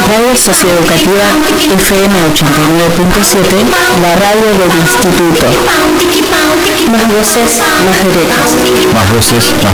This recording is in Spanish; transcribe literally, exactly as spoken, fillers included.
Radio Socioeducativa F M ochenta y nueve punto siete, la radio del instituto. Más voces, más derechos. Más voces, más